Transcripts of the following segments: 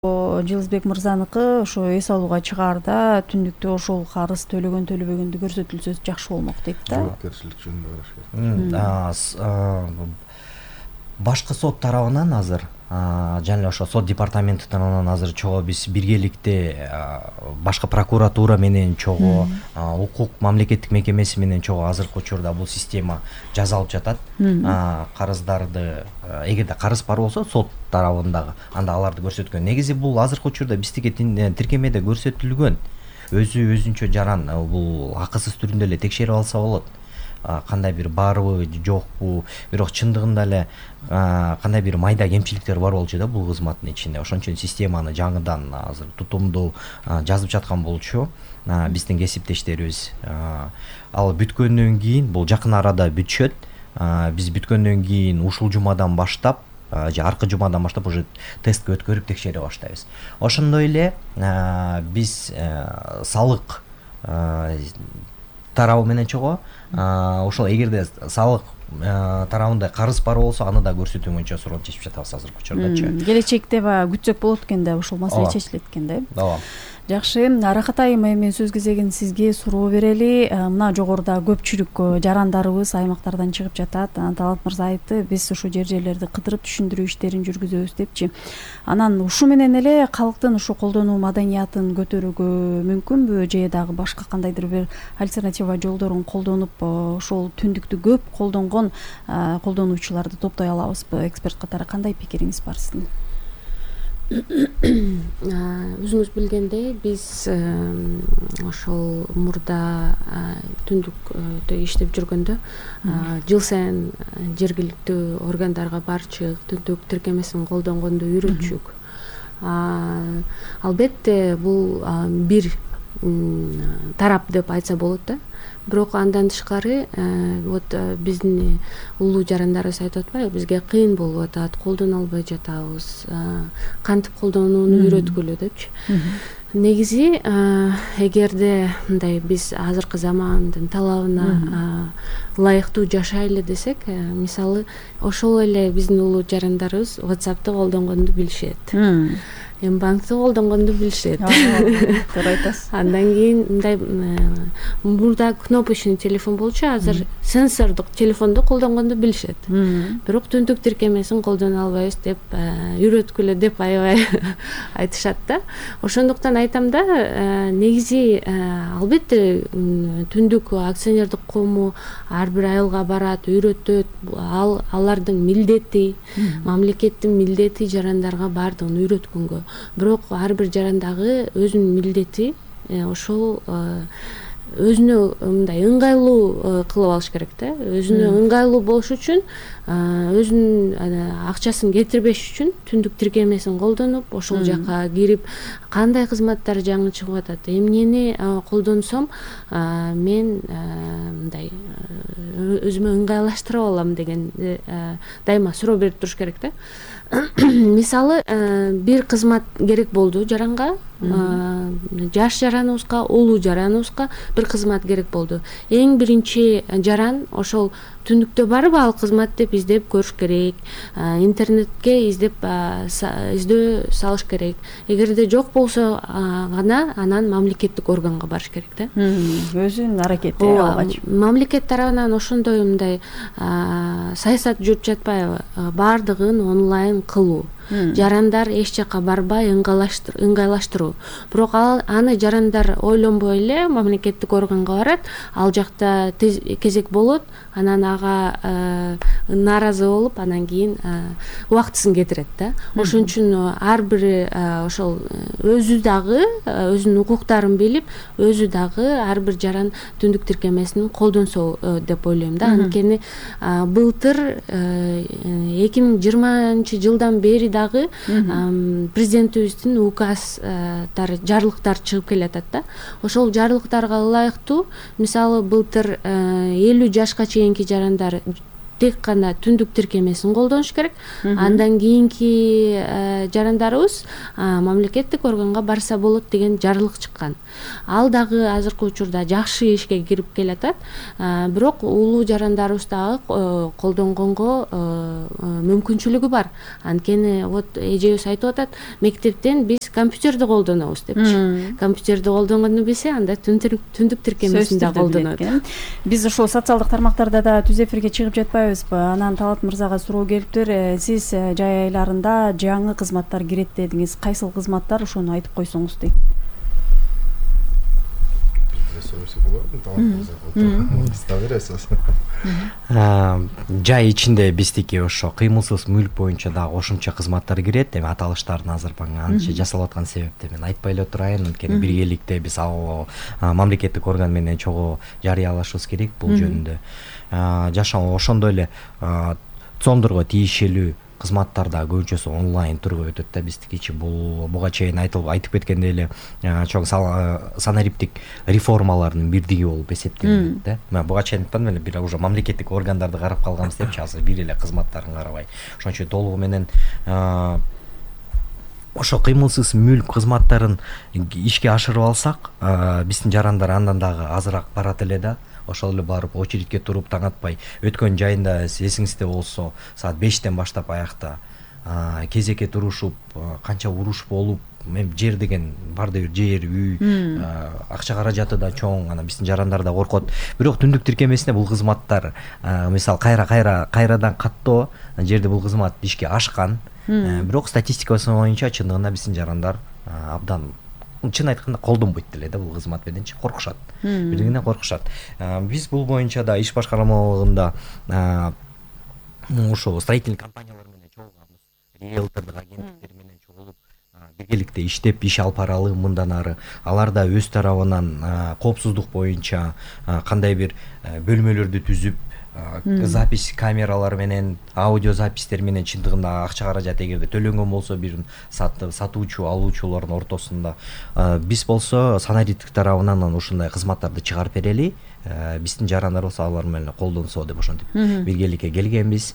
Жылызбек мырзаныкы ошо эс алууга чыгаарда түндүктө ошол карыз төлөгөндү көрсөтүлсө жакшы болмок дейт да. Жоопкерчилик жөнүндө караш керек. Башкы сот тарабынан азыр жана ошо сот департаменти тарабынан азыр чогуу биз биргеликте башкы прокуратура менен чогуу укук мамлекеттик мекемеси менен чогуу азыркы учурда бул система жасалып жатат. Карыздарды эгерде карыз бар болсо сот тарабындагы анда аларды көрсөткөн. Негизи бул азыркы учурда биздики тиркемеде көрсөтүлгөн өзүнчө жаран бул акысыз түрүндө эле текшерип алса болот. Кандай бир барбы жокпу, бирок чындыгында эле кандай бир майда кемчиликтер бар болчу да бул кызматтын ичинде. Ошон үчүн системаны жаңыдан азыр тутумдуу жазып жаткан болчу биздин кесиптештерибиз. Ал бүткөндөн кийин бул жакын арада бүтүшөт. Биз бүткөндөн кийин ушул жумадан баштап же аркы жумадан баштап уже тестке өткөрүп текшере баштайбыз. Ошондой эле биз салык тарабы менен чогуу ошол эгерде салык тарабында карыз бар болсо аны да көрсөтүү боюнча суроону чечип жатабыз азыркы учурдачы. Келечекте баягы күтсөк болот экен да, ушул маселе чечилет экен да. Ооба. Жакшы, Рахат айым, эми сөз кезегин сизге суроо берели. Мына жогоруда көпчүлүк жарандарыбыз аймактардан чыгып жатат. Талант мырза айтты, биз ушу жерлерди кыдырып түшүндүрүү иштерин жүргүзөбүз депчи. Анан ушу менен эле калктын ушу колдонуу маданиятын көтөрүүгө мүмкүнбү, же дагы башка кандайдыр бир альтернатива жолдорун колдонуп ошол түндүктү көп колдонгон колдонуучуларды топтой алабызбы? Эксперт катары кандай пикириңиз бар сиздин? Өзүңүз билгендей, биз ошол мурда түндүктө иштеп жүргөндө жыл сайын жергиликтүү органдарга барчык, түндүк тиркемесин колдонгонду үйрөтчүк. Албетте бул бир тарап деп айтса болот да. Бирок андан тышкары вот биздин улуу жарандарыбыз айтып атпайбы, бизге кыйын болуп атат, колдоно албай жатабыз, кантип колдонууну үйрөткүлө депчи. Негизи эгерде мындай биз азыркы замандын талабына ылайыктуу жашайлы десек, мисалы ошол эле биздин улуу жарандарыбыз WhatsApp'ты колдонгонду билишет. Банкты колдонгонду билишет. Туура айтасыз. Андан кийин мындай мурда кнопочный телефон болчу, азыр сенсордук телефонду колдонгонду билишет. Бирок түндүк тиркемесин колдоно албайбыз деп үйрөткүлө деп аябай айтышат да. Ошондуктан айтам да, негизи албетте түндүк акционердик коому ар бир айылга барат, үйрөтөт. Алардын милдети, мамлекеттин милдети жарандарга баардыгын үйрөткөнгө. Бирок ар бир жарандагы өзүнүн милдети ошол өзүнө мындай ыңгайлуу кылып алыш керек да. Өзүнө ыңгайлуу болуш үчүн, өзүнүн акчасын кетирбеш үчүн түндүк тиркемесин колдонуп, ошол жака кирип, кандай кызматтар жаңы чыгып атат, эмнени колдонсом мен мындай өзүмө ыңгайлаштырып алам деген дайыма суроо берип туруш керек да. Мисалы, бир кызмат керек болду жаранга, жаш жараныбызга, улуу жараныбызга бир кызмат керек болду. Эң биринчи жаран ошол түндүктө барбы ал кызмат деп издеп көрүш керек, интернетке издөө салыш керек. Эгерде жок болсо гана анан мамлекеттик органга барыш керек да. Өзүнүн аракети алгачы. Мамлекет тарабынан ошондой мындай саясат жүрүп жатпайбы? Баардыгын онлайн кылуу. Жарандар эч жака барбай ыңгайлаштыруу. Бирок аны жарандар ойлонбой эле мамлекеттик органга барат, ал жакта кезек болот, анан ага нааразы болуп, анан кийин убактысын кетирет да. Ошон үчүн ар бир ошол өзү дагы өзүнүн укуктарын билип, өзү дагы ар бир жаран түндүк тиркемесин колдонсо деп ойлойм да. Анткени былтыр 2020-жылдан бери дагы президентибиздин указдары, жарлыктар чыгып келатат да. Ошол жарлыктарга ылайыктуу, мисалы былтыр 50 жашка чейинки жарандар тек гана түндүк тиркемесин колдонуш керек. Андан кийинки жарандарыбыз мамлекеттик органга барса болот деген жарлык чыккан. Ал дагы азыркы учурда жакшы ишке кирип келатат. Бирок улуу жарандарыбыз дагы колдонгонго мүмкүнчүлүгү бар. Анткени вот эжебиз айтып атат, мектептен биз компьютерди колдонобуз депчи. Компьютерди колдонгонду билсе, анда түндүк тиркемесин да колдонот. Биз ошол социалдык тармактарда да түз эфирге чыгып жатпайбызбы? Анан Талат мырзага суроо келиптир. Сиз жай айларында жаңы кызматтар кирет дедиңиз. Кайсыл кызматтар, ошону айтып койсоңуз дейт. Жай ичинде биздики ошо кыймылсыз мүлк боюнча дагы кошумча кызматтар кирет. Эми аталыштарын азыр анча жасалып аткан себепти мен айтпай эле турайын. Анткени биргеликте биз мамлекеттик орган менен чогуу жарыялашыбыз керек бул жөнүндө. Ошондой эле цондорго тиешелүү кызматтар да көбүнчөсү онлайн түргө өтөт да. Биздикичи буга чейин айтып кеткендей эле чоң санариптик реформалардын бирдиги болуп эсептелинет да. Мен буга чейин айткам эле, бир уже мамлекеттик органдарды карап калганбыз депчи, азыр бир эле кызматтарын карабай. Ошон үчүн толугу менен ошо кыймылсыз мүлк кызматтарын ишке ашырып алсак, биздин жарандар андан дагы азыраак барат эле да. Ошол эле барып очередке туруп таң атпай, өткөн жайында эсиңизде болсо, саат 5тен баштап аякта кезекке турушуп, канча уруш болуп, жер деген баарды бир жер, үй, акча каражаты да чоң, анан биздин жарандар да коркот. Бирок түндүк тиркемесинде бул кызматтар, мисалы кайрадан каттоо жерде бул кызмат ишке ашкан. Бирок статистикасы боюнча чындыгында биздин жарандар абдан, чын айтканда, колдонбойт деле да бул кызмат мененчи, коркушат. Биригинен коркушат. Биз бул боюнча да иш башкармалыгында ошо строительный компаниялар менен чогулганбыз, риэлтордук агенттиктер менен чогулуп биргеликте иштеп, иш алып баралы. Мындан ары алар да өз тарабынан коопсуздук боюнча кандай бир бөлмөлөрдү түзүп, запись камералар менен, аудио запистер менен чындыгында акча каражат эгерде төлөнгөн болсо, бир сатуучу алуучулардын ортосунда, биз болсо санариптик тарабынан ушундай кызматтарды чыгарып берели. Биздин жарандар болсо алар менен колдонсо деп ошентип биргеликке келгенбиз.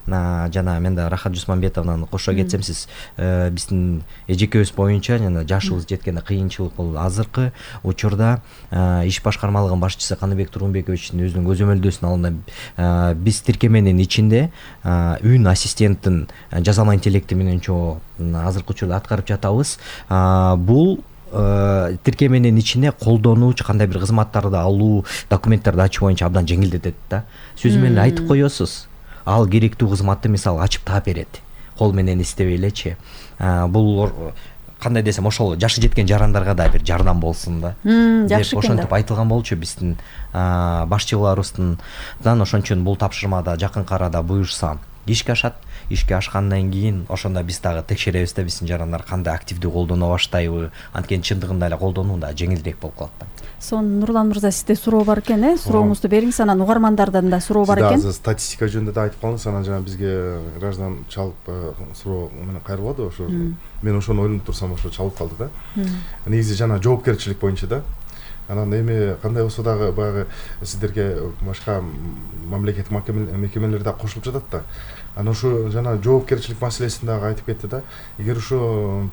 Жана мен да Рахат Жусманбетовнан кошо кетсем, сиз биздин эжекебиз боюнча жана жашыбыз жеткенде кыйынчылык болду. Азыркы учурда иш башкармалыгынын башчысы Каныбек Тургунбековичтин өзүнүн көзөмөлдөсүн алганда биз тиркеменин ичинде үн ассистенттин жасалма интеллекти менен чогуу азыркы учурда аткарып жатабыз. Бул тиркеменин ичине колдонуучу кандай бир кызматтарды алуу, документтерди ачуу боюнча абдан жеңилдетет да. Сөзү менен айтып коесуз, ал керектүү кызматты мисалы ачып таап берет, кол менен издебей элечи. Бул кандай десем, ошол жашы жеткен жарандарга да бир жардам болсун да. Жакшы экен. Ошентип айтылган болчу биздин башчыларыбыздан. Ошон үчүн бул тапшырмада жакынкы арада буюрса ишке ашат. Ишке ашкандан кийин ошондо биз дагы текшеребиз да, биздин жарандар кандай активдүү колдоно баштайбы. Анткени чындыгында эле колдонуу да жеңилдирээк болуп калат да. Сон Нурлан мырза, сизде суроо бар экен, сурооңузду бериңиз, анан угармандардан да суроо бар экен. Сиз статистика жөнүндө да айтып калдыңыз, анан жана бизге граждан чалып суроо менен кайрылды. Ошо мен ошону ойлонуп турсам, ошо чалып калды да. Негизи жана жоопкерчилик боюнча да. Анан эми кандай болсо дагы баягы сиздерге башка мамлекеттик мекемелер да кошулуп жатат да. Анан ошо жана жоопкерчилик маселесин дагы айтып кетти да. Эгер ошо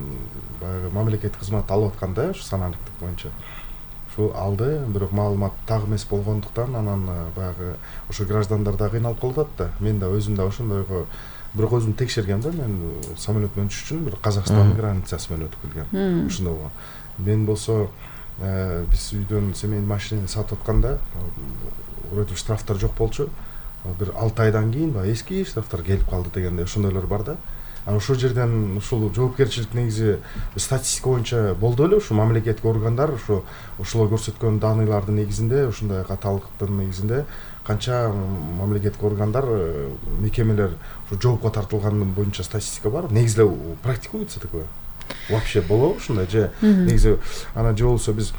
баягы мамлекеттик кызмат алып атканда, ошо санариптик боюнча ошо алды, бирок маалымат так эмес болгондуктан анан баягы ошо граждандар да кыйналып калып атат да. Мен да өзүм да ошондойго бирок өзүм текшергем да. Мен самолет менен учуш үчүн бир Казакстан границасы менен өтүп келгем. Ошондой болгон. Мен болсо биз үйдөн семейный машинени сатып атканда вроде штрафтар жок болчу. Бир 6 айдан кийин баягы эски штрафтар келип калды дегенде ошондойлор бар да. Анан ошол жерден ушул жоопкерчилик негизи статистика боюнча болду эле. Ушу мамлекеттик органдар ошолор көрсөткөн даныйлардын негизинде, ушундай каталыктын негизинде канча мамлекеттик органдар, мекемелер ушу жоопко тартылгандын боюнча статистика бар. Негизи эле практикуется такое. Вообще болобу ушундай же негизи ана же болсо биз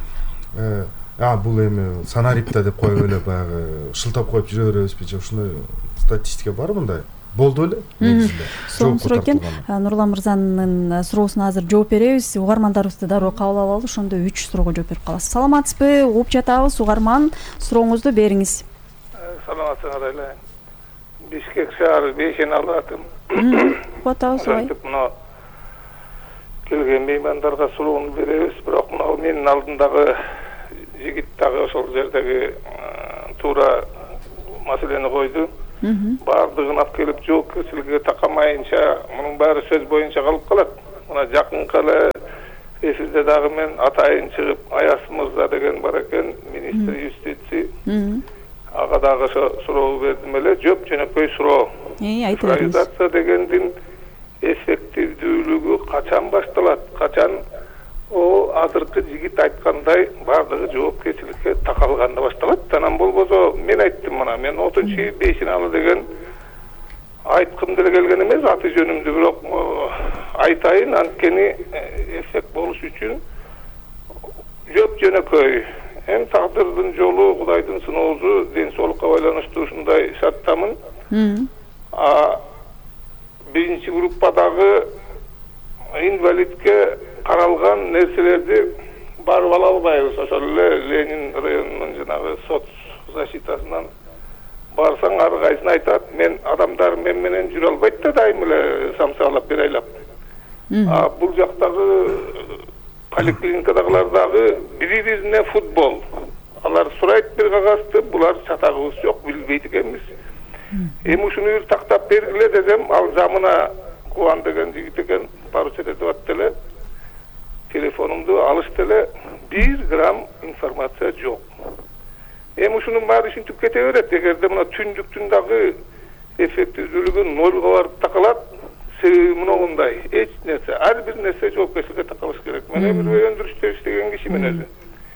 бул эми санарипта деп коюп эле баягы шылтап коюп жүрө беребизби же ушундай статистика бар мындай? Болду эле негизинде. Сонун суроо экен. Нурлан мырзанын суроосуна азыр жооп беребиз. Угармандарыбызды дароо кабыл алалы, ошондо 3 суроого жооп берип каласыз. Саламатсызбы? Угуп жатабыз. Угарман, сурооңузду бериңиз. Саламатсыңар эле. Бишкек шаары Бейшеналы атым. Кубатабыз бай. Мына келген меймандарга суроону беребиз, бирок мына менин алдындагы жигит дагы ошол жердеги туура маселени койду. Бардыгын алып келип жоопкерчиликке такамайынча мунун баары сөз боюнча калып калат. Мына жакынкы эле эфирде дагы мен атайын чыгып Аяс мырза деген бар экен, министр юстиции. Ага дагы суроо бердим эле, жооп жөнөкөй суроо. Айтып бериңиз. Цифровизация дегендин эффективдүүлүгү качан башталат? Качан о азыркы жигит айткандай бардыгы жоопкерчиликке такалганда башталат? Анан болбосо мен айттым мына, мен 30 Бейшеналы деген айткым деле келген эмес аты жөнүмдү, бирок айтайын, анткени эффект болуш үчүн жооп жөнөкөй. Эми тагдырдын жолу, Кудайдын сыноосу, ден соолукка байланыштуу ушундай шарттамын. Биринчи группадагы инвалидке каралган нерселерди барып ала албайбыз. Ошол эле Ленин районунун жанагы соц защитасынан барсаң ар кайсын айтат, мен адамдар мен менен жүрө албайт да дайым эле самсаалап бер айлап. Бул жактагы поликлиникадагылар дагы бири-бирине футбол. Алар сурайт бир кагазды, булар чатагыбыз жок, билбейт экенбиз. Эми ушуну бир тактап бергиле десем, ал замына Кубан деген жигит экен, поручет этип атты эле. Телефонумду алышты эле, 1 грамм информация жок. Эми ушунун баары ушинтип кете берет. Эгерде мына түндүктүн дагы эффективдүүлүгү 0 барып такалат, себеби мындай, эч нерсе, ар бир нерсе жоопкерчиликке такалыш керек. Мен бир өндүрүштө иштеген кишимин өзү.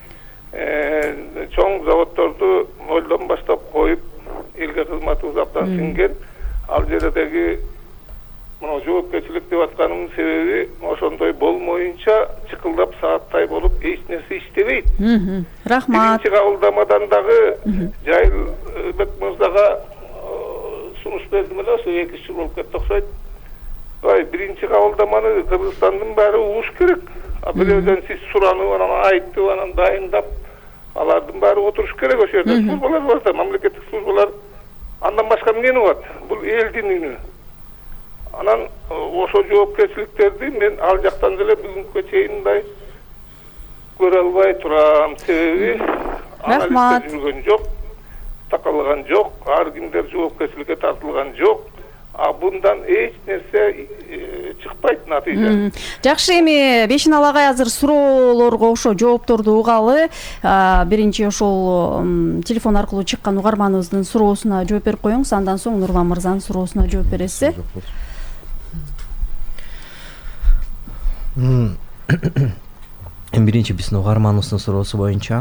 Чоң заводдорду 0дон баштап коюп, элге кызматыбыз абдан сиңген. Ал жердеги мына жоопкерчилик деп атканымдын себеби ошондой болмоюнча чыкылдап сааттай болуп эч нерсе иштебейт. Рахмат. Биринчи кабылдамадан дагы Жайылбек мырзага сунуш бердим эле, ошо 2 жыл болуп кетти окшойт. Биринчи кабылдаманы Кыргызстандын баары угуш керек. Бирөөдөн сиз суранып, анан айтып, анан дайындап, алардын баары отуруш керек ошол жерде. Службалар бар да, мамлекеттик службалар. Андан башка эмне бар? Бул элдин үнү. Анан ошо жоопкерчиликтерди мен ал жактан деле бүгүнкү чейин мындай көрө албай турам. Себеби Рахмат. Жүргөн жок, такалган жок, ар кимдер жоопкерчиликке тартылган жок. Bundan эч нерсе чыкпайт натыйжа. Жакшы, эми Бейшеналы агай азыр суроолорго ошо жоопторду угалы. Биринчи ошол телефон аркылуу чыккан угарманыбыздын суроосуна жооп берип коюңуз, андан соң Нурлан мырзанын суроосуна жооп бересиз. Биринчи биздин угарманыбыздын суроосу боюнча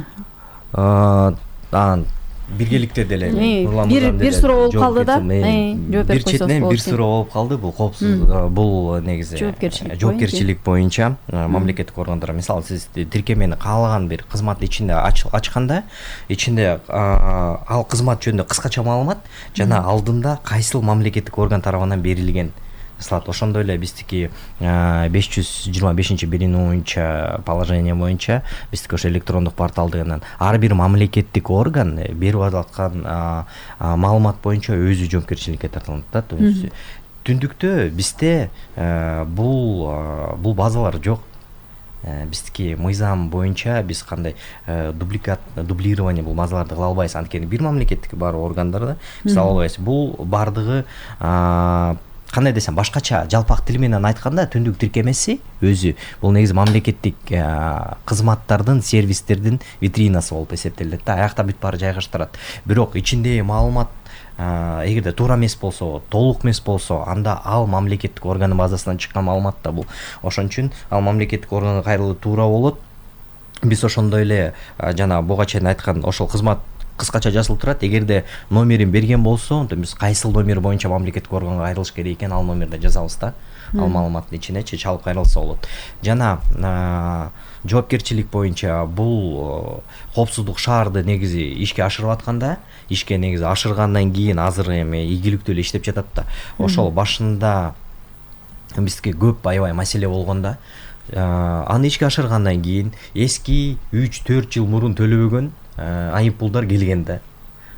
биргеликте деле бир суроо болуп калды да. Бир четинен бир суроо болуп калды. Бул коопсуз, бул негизи жоопкерчилик боюнча мамлекеттик органдар, мисалы сиз тиркемени каалаган бир кызмат ичинде ачканда, ичинде ал кызмат жөнүндө кыскача маалымат жана алдында кайсыл мамлекеттик орган тарабынан берилген. Мисалы ошондой эле биздики 525-билин боюнча положение боюнча биздики ошо электрондук портал дегенден ар бир мамлекеттик орган берип аткан маалымат боюнча өзү жоопкерчиликке тартылат да. Түндүктө бизде бул базалар жок. Биздики мыйзам боюнча биз кандай дублирование бул базаларды кыла албайбыз. Анткени бир мамлекеттик бар органдарда биз ала албайбыз. Бул бардыгы кандай десем, башкача жалпак тил менен айтканда түндүк тиркемеси өзү бул негизи мамлекеттик кызматтардын, сервистердин витринасы болуп эсептелет да. Аякта бүт баары жайгаштырат. Бирок ичиндеги маалымат эгерде туура эмес болсо, толук эмес болсо, анда ал мамлекеттик органдын базасынан чыккан маалымат да бул. Ошон үчүн ал мамлекеттик органга кайрылуу туура болот. Биз ошондой эле жана буга чейин айткан ошол кызмат кыскача жазылып турат. Эгерде номерин берген болсо, онда биз кайсыл номер боюнча мамлекеттик органга кайрылыш керек экен, ал номерди жазабыз да. Ал маалыматтын ичине чалып кайрылса болот. Жана жоопкерчилик боюнча бул коопсуздук шаарды негизи ишке ашырып атканда, ишке негизи ашыргандан кийин азыр эми ийгиликтүү эле иштеп жатат да. Ошол башында бизге көп аябай маселе болгондо аны ишке ашыргандан кийин эски 3-4 жыл мурун төлөбөгөн айып пулдар келген да.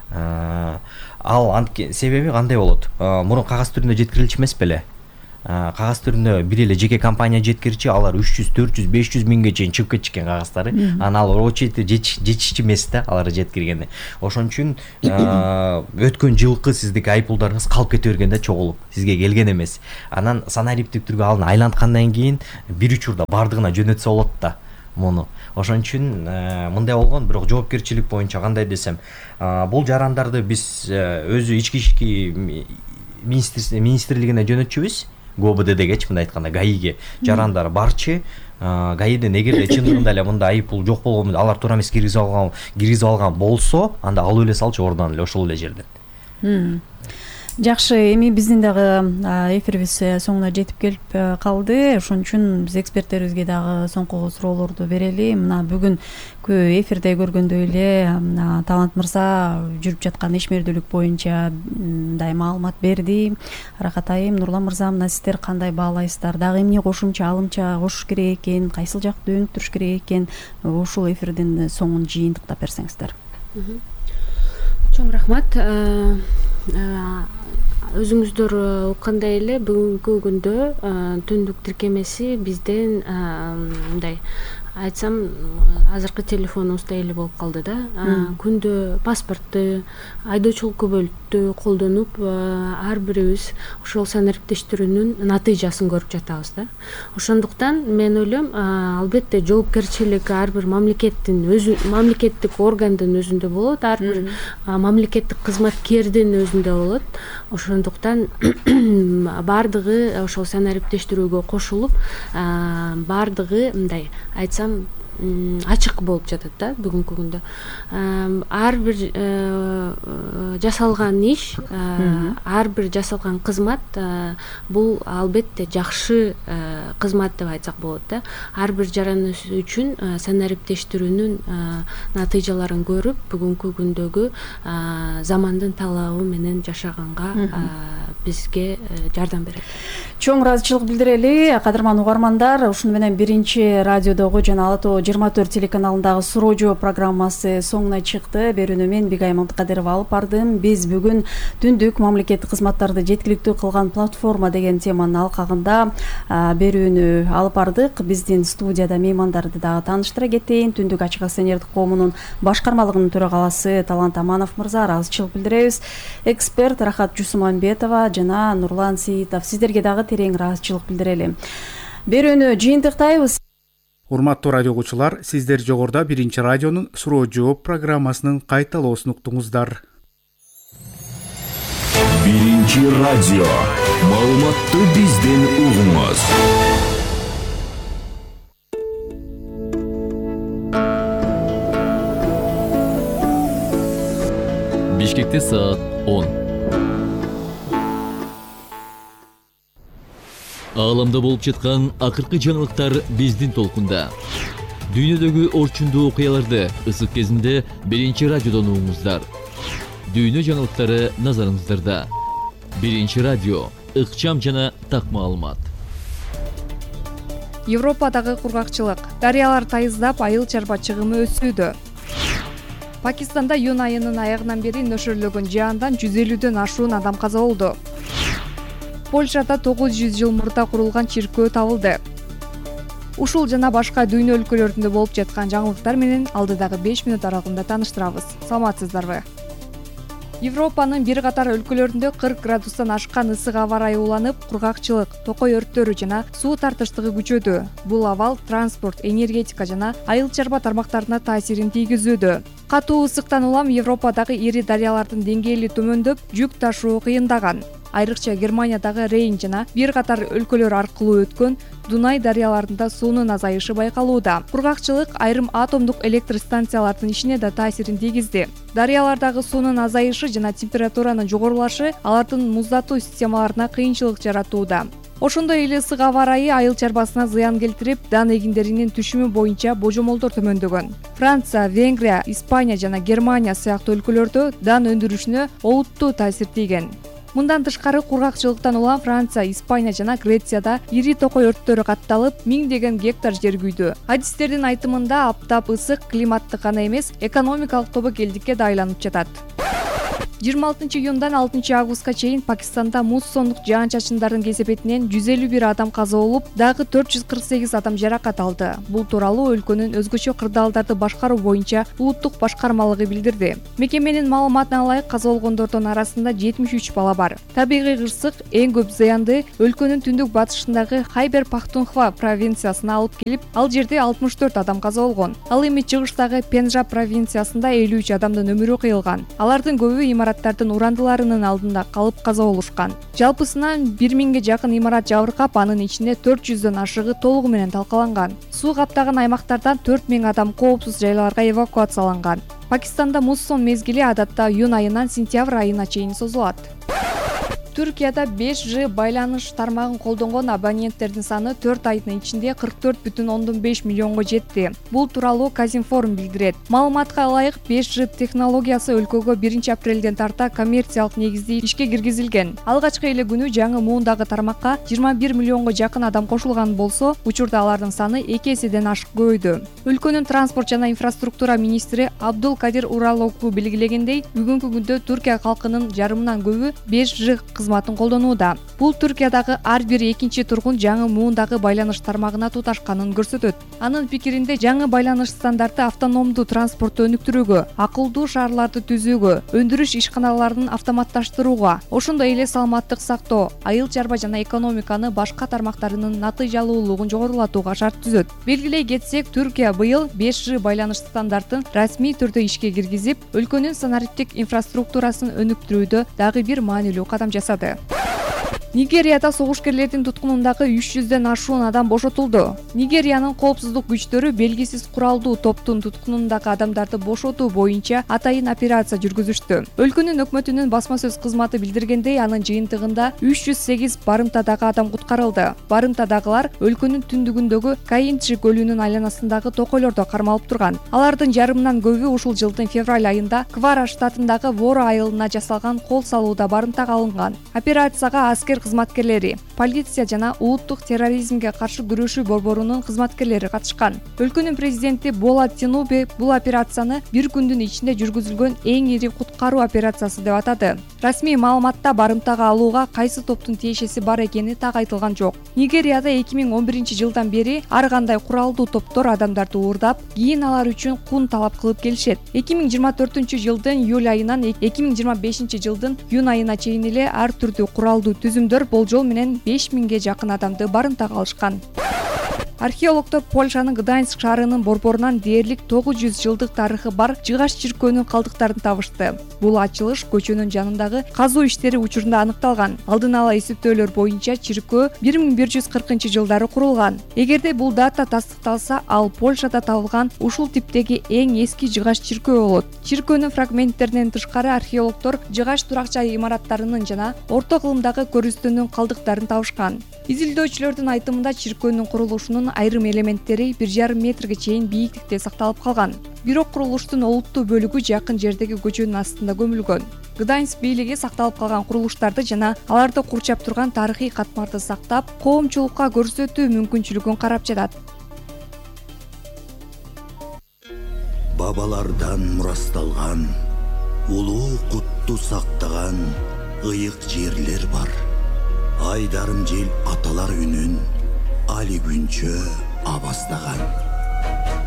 Ал себеби кандай болот? Мурун кагаз түрүндө жеткирилчү эмес беле? Кагаз түрүндө бир эле жеке компания жеткирчи, алар 300, 400, 500 миңге чейин чыгып кетишкен кагаздары. Аны ал очередьте жетишчү эмес да, алар жеткиргени. Ошон үчүн өткөн жылкы сиздики айыппулдарыңыз калып кете бергенде чогулуп, сизге келген эмес. Анан санариптик түргө алын айланткандан кийин бир учурда бардыгына жөнөтсө болот да муну. Ошон үчүн мындай болгон, бирок жоопкерчилик боюнча кандай десем, бул жарандарды биз өзү ички ишки министрлигине жөнөтчүбүз. ГОБДдгечи мындай айтканда ГАИге жарандар барчы. ГАИден эгерде чындыгында эле мындай айыппул жок болгон, алар туура эмес киргизип алган болсо, анда алып эле салчу ордон эле ошол эле жерден. Жакшы, эми биздин дагы эфирибиз соңуна жетип келип калды. Ошон үчүн биз эксперттерибизге дагы соңку суроолорду берели. Мына бүгүнкү эфирде көргөндөй эле Талант мырза жүрүп жаткан ишмердүүлүк боюнча мындай маалымат берди. Аракат айым, Нурлан мырза, мына сиздер кандай баалайсыздар? Дагы эмне кошумча алымча кошуш керек экен, кайсыл жакты өнүктүрүш керек экен? Ушул эфирдин соңун жыйынтыктап берсеңиздер. Чоң рахмат. Өзүңүздөр уккандай эле бүгүнкү күндө түндүк тиркемеси бизден мындай айтсам азыркы телефонубузда эле болуп калды да. Күндө паспортты, айдоочулук күбөлүктү колдонуп ар бирибиз ошол санариптештирүүнүн натыйжасын көрүп жатабыз да. Ошондуктан мен ойлойм, албетте жоопкерчилик ар бир мамлекеттин мамлекеттик органдын өзүндө болот, ар бир мамлекеттик кызматкердин өзүндө болот. Ошондуктан бардыгы ошол санариптештирүүгө кошулуп, бардыгы мындай айтсам ачык болуп жатат да бүгүнкү күндө. Ар бир жасалган иш, ар бир жасалган кызмат бул албетте жакшы кызмат деп айтсак болот да. Ар бир жаран үчүн санариптештирүүнүн натыйжаларын көрүп, бүгүнкү күндөгү замандын талабы менен жашаганга бизге жардам берет. Чоң ыраазычылык билдирели. Кадырман угармандар, ушуну менен биринчи радиодогу жана Ала Тоо 24 телеканалындагы суроо жооп программасы соңуна чыкты. Берүүнү мен Бигай Мамткадырова алып бардым. Биз бүгүн түндүк мамлекеттик кызматтарды жеткиликтүү кылган платформа деген теманын алкагында берүүнү алып бардык. Биздин студияда меймандарды дагы тааныштыра кетейин. Түндүк ачык акционердик коомунун башкармалыгынын төрагаласы Талант Аманов мырза, ыраазычылык билдиребиз. Эксперт Рахат Жусуманбетова жана Нурлан Сейитов, сиздерге дагы терең ыраазычылык билдирели. Берүүнү жыйынтыктайбыз. Урматтуу радио угуучулар, сиздер жогоруда биринчи радионун суроо жооп программасынын кайталоосун уктуңуздар. Биринчи радио. Маалыматты бизден угуңуз. Бишкекте саат 10. Ааламда болуп жаткан акыркы жаңылыктар биздин толкунда. Дүйнөдөгү орчундуу окуяларды ысык кезинде биринчи радиодон угуңуздар. Дүйнө жаңылыктары назарыңыздарда. Биринчи радио, ыкчам жана так маалымат. Европадагы кургакчылык. Дарыялар тайыздап, айыл чарба чыгымы өсүүдө. Пакистанда июнь айынын аягынан бери нөшөрлөгөн жаандан 150дөн ашуун адам каза болду. Польшада 900 жыл мурда курулган чиркөө табылды. Ушул жана башка дүйнө өлкөлөрүндө болуп жаткан жаңылыктар менен алдыдагы 5 минут аралыгында тааныштырабыз. Саламатсыздарбы? Европанын бир катар өлкөлөрүндө 40 градустан ашкан ысык аба ырайы уланып, кургакчылык, токой өрттөрү жана суу тартыштыгы күчөдү. Бул абал транспорт, энергетика жана айыл чарба тармактарына таасирин тийгизүүдө. Катуу ысыктан улам Европадагы ири дарыялардын деңгээли төмөндөп, жүк ташуу кыйындаган. Айрыкча Германиядагы Рейн жана бир катар өлкөлөр аркылуу өткөн Дунай дарыяларында суунун азайышы байкалууда. Кургакчылык айрым атомдук электр станциялардын ишине да таасирин тийгизди. Дарыялардагы суунун азайышы жана температуранын жогорулашы алардын муздатуу системаларына кыйынчылык жаратууда. Ошондой эле ысык аба ырайы айыл чарбасына зыян келтирип, дан эгиндеринин түшүмү боюнча божомолдор төмөндөгөн. Франция, Венгрия, Испания жана Германия сыяктуу өлкөлөрдө дан өндүрүшүнө олуттуу таасир тийген. Мындан тышкары кургакчылыктан улам Франция, Испания жана Грецияда ири токой өрттөрү катталып, миңдеген гектар жер күйдү. Адистердин айтымында аптап ысык климаттык гана эмес, экономикалык тобокелдикке да айланып жатат. 26-июндан 6-августка чейин Пакистанда муссондук жаан-чачындардын кесепетинен 151 адам каза болуп, дагы 448 адам жаракат алды. Бул тууралуу өлкөнүн өзгөчө кырдаалдарды башкаруу боюнча улуттук башкармалыгы билдирди. Мекеменин маалыматына ылайык каза болгондордун арасында 73 бала бар. Табигый кырсык эң көп зыянды өлкөнүн түндүк батышындагы Хайбер Пахтунхва провинциясына алып келип, ал жерде 64 адам каза болгон. Ал эми чыгыштагы Пенджаб провинциясында 53 адамдын өмүрү кыйылган. Алардын көбү имараттардын урандыларынын алдында калып каза болушкан. Жалпысынан 1000ге жакын имарат жабыркап, анын ичинде 400дөн ашыгы толугу менен талкаланган. Суу каптаган аймактардан 4000 адам коопсуз жайларга эвакуацияланган. Пакистанда муссон мезгили адатта июнь айынан сентябрь айына чейин созулат. Түркияда 5G байланыш тармагын колдонгон абоненттердин саны 4 айдын ичинде 44,5 миллионго жетти. Бул тууралуу Казинформ билдирет. Маалыматка ылайык 5G технологиясы өлкөгө 1-апрелден тарта коммерциялык негизде ишке киргизилген. Алгачкы эле күнү жаңы муундагы тармакка 21 миллионго жакын адам кошулган болсо, учурда алардын саны 2 эседен ашык көбөйдү. Өлкөнүн транспорт жана инфраструктура министри Абдул Кадир Уралоглу белгилегендей, бүгүнкү күндө Түркия калкынын жарымынан көбү 5G кызматын колдонууда. Бул Түркиядагы ар бир экинчи тургун жаңы муундагы байланыш тармагына туташканын көрсөтөт. Анын пикиринде жаңы байланыш стандарты автономдуу транспортту өнүктүрүүгө, акылдуу шаарларды түзүүгө, өндүрүш ишканаларын автоматташтырууга, ошондой эле саламаттык сактоо, айыл чарба жана экономиканы башка тармактарынын натыйжалуулугун жогорулатууга шарт түзөт. Белгилей кетсек, Түркия быйыл 5G байланыш стандартын расмий түрдө ишке киргизип, өлкөнүн санариптик инфраструктурасын өнүктүрүүдө дагы бир маанилүү кадам жасады. Нигерияда согушкерлердин туткунундагы 300дөн ашуун адам бошотулду. Нигериянын коопсуздук күчтөрү белгисиз куралдуу топтун туткунундагы адамдарды бошотуу боюнча атайын операция жүргүзүштү. Өлкөнүн өкмөтүнүн басма сөз кызматы билдиргендей, анын жыйынтыгында 308 барымтадагы адам куткарылды. Барымтадагылар өлкөнүн түндүгүндөгү Кайинчи көлүнүн айланасындагы токойлордо кармалып турган. Алардын жарымынан көбү ушул жылдын февраль айында Квара штатындагы Воро айылына жасалган кол салууда барымтага алынган. Операцияга аскер кызматкерлери, полиция жана улуттук терроризмге каршы күрөшүү борборунун кызматкерлери катышкан. Өлкөнүн президенти Бола Тинубе бул операцияны бир күндүн ичинде жүргүзүлгөн эң ири куткаруу операциясы деп атады. Расмий маалыматта барымтага алууга кайсы топтун тиешеси бар экени так айтылган жок. Нигерияда 2011-жылдан бери ар кандай куралдуу топтор адамдарды уурдап, кийин алар үчүн кун талап кылып келишет. 2024-жылдын июль айынан 2025-жылдын июнь айына чейин эле ар түрдүү куралдуу түзүмдөр болжол менен 5000ге жакын адамды барымтага алышкан. Археологдор Польшанын Гданьск шаарынын борборунан дээрлик 900 жылдык тарыхы бар жыгач чиркөөнүн калдыктарын табышты. Бул ачылыш көчөнүн жанындагы казуу иштери учурунда аныкталган. Алдын ала эсептөөлөр боюнча чиркөө 1140-жылдары курулган. Эгерде бул дата тастыкталса, ал Польшада табылган ушул типтеги эң эски жыгач чиркөө болот. Чиркөөнүн фрагменттеринен тышкары археологдор жыгач туракча имараттарынын жана орто кылымдагы көрүстөнүн калдыктарын табышкан. Изилдөөчүлөрдүн айтымында чиркөөнүн курулушунун айрым элементтери 1,5 метрге чейин бийиктикте сакталып калган. Бирок курулуштун олуттуу бөлүгү жакын жердеги көчөнүн астында көмүлгөн. Гданьск бийлиги сакталып калган курулуштарды жана аларды курчап турган тарыхый катмарды сактап, коомчулукка көрсөтүү мүмкүнчүлүгүн карап жатат. Бабалардан мурасталган, улуу кутту сактаган ыйык жерлер бар. Айдарым жел аталар үнүн али күнчө абастаган.